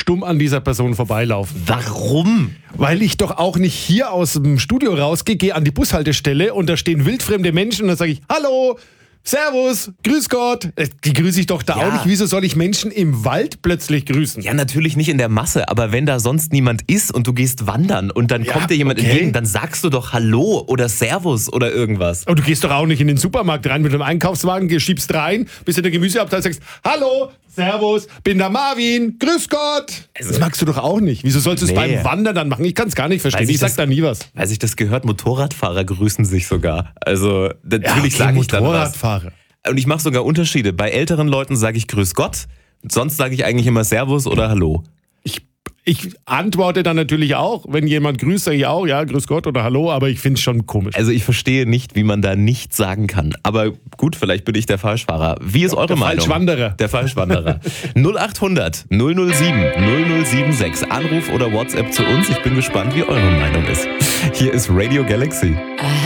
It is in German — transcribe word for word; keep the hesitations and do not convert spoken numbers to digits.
stumm an dieser Person vorbeilaufen. Warum? Weil ich doch auch nicht hier aus dem Studio rausgehe, gehe an die Bushaltestelle und da stehen wildfremde Menschen und dann sage ich, hallo, Servus, grüß Gott. Äh, Die grüße ich doch da Ja. auch nicht. Wieso soll ich Menschen im Wald plötzlich grüßen? Ja, natürlich nicht in der Masse, aber wenn da sonst niemand ist und du gehst wandern und dann Ja, kommt dir jemand okay. entgegen, dann sagst du doch Hallo oder Servus oder irgendwas. Aber du gehst doch auch nicht in den Supermarkt rein mit einem Einkaufswagen, geh- schiebst rein, bist in der Gemüseabteilung, sagst, hallo, Servus, bin der Marvin, grüß Gott. das magst du doch auch nicht. Wieso sollst du es Nee. beim Wandern dann machen? Ich kann es gar nicht verstehen. Weiß ich Ich sag das- da nie was. Weiß ich das gehört, Motorradfahrer grüßen sich sogar. Also natürlich okay, sage ich dann was. Motorradfahrer. Und ich mache sogar Unterschiede. Bei älteren Leuten sage ich Grüß Gott, sonst sage ich eigentlich immer Servus oder Hallo. Ich, ich antworte dann natürlich auch, wenn jemand grüßt, sage ich auch, ja, grüß Gott oder Hallo, aber ich finde es schon komisch. Also ich verstehe nicht, wie man da nichts sagen kann. Aber gut, vielleicht bin ich der Falschfahrer. Wie ist eure der Meinung? Falschwanderer. Der Falschwanderer. null acht hundert null null sieben null null sieben sechs. Anruf oder WhatsApp zu uns. Ich bin gespannt, wie eure Meinung ist. Hier ist Radio Galaxy.